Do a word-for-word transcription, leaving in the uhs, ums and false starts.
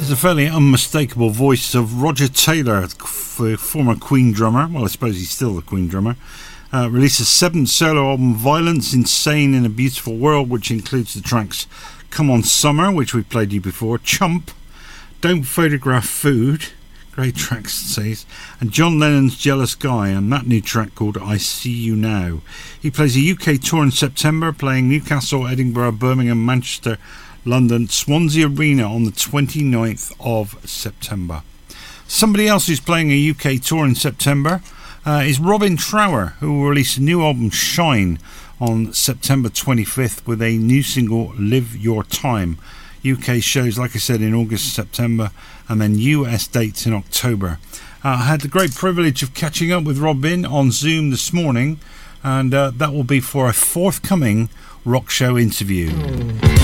There's a fairly unmistakable voice of Roger Taylor, f- former Queen drummer. Well, I suppose he's still the Queen drummer. Uh, released a seventh solo album, Violence, Insane in a Beautiful World, which includes the tracks Come On Summer, which we played you before, Chump, Don't Photograph Food, great tracks, says, and John Lennon's Jealous Guy, and that new track called I See You Now. He plays a U K tour in September, playing Newcastle, Edinburgh, Birmingham, Manchester, London, Swansea Arena on the twenty-ninth of September. Somebody else who's playing a U K tour in September uh, is Robin Trower, who will release a new album, Shine, on September twenty-fifth with a new single, Live Your Time. U K shows, like I said, in August, September, and then U S dates in October. Uh, I had the great privilege of catching up with Robin on Zoom this morning, and uh, that will be for a forthcoming Rock Show interview.